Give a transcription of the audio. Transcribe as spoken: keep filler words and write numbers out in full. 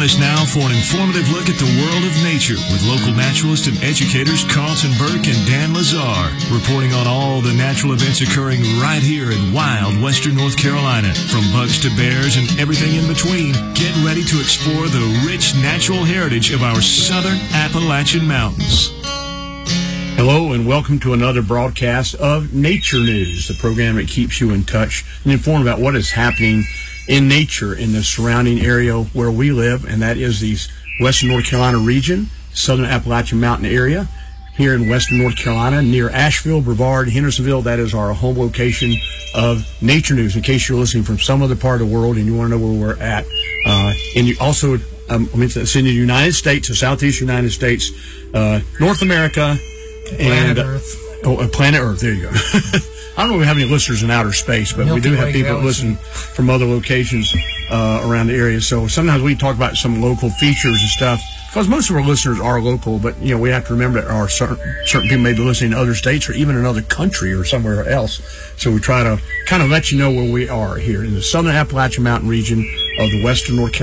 us now for an informative look at the world of nature with local naturalist and educators Carlton Burke and Dan Lazar, reporting on all the natural events occurring right here in wild western North Carolina. From bugs to bears and everything in between, get ready to explore the rich natural heritage of our southern Appalachian Mountains. Hello and welcome to another broadcast of Nature News, the program that keeps you in touch and informed about what is happening in nature in the surrounding area where we live, and that is the western North Carolina region, southern Appalachian Mountain area, here in western North Carolina near Asheville, Brevard, Hendersonville. That is our home location of Nature News, in case you're listening from some other part of the world and you want to know where we're at. Uh, and you also, um, I mean, it's in the United States, the southeast United States, uh, North America, and planet Earth. Oh, uh, planet Earth. There you go. I don't know if we have any listeners in outer space, but Milky we do have Way people that galaxy. listen from other locations uh, around the area. So sometimes we talk about some local features and stuff, because most of our listeners are local, but you know, we have to remember that our certain, certain people may be listening in other states or even another country or somewhere else. So we try to kind of let you know where we are here in the southern Appalachian Mountain region of the western North Carolina.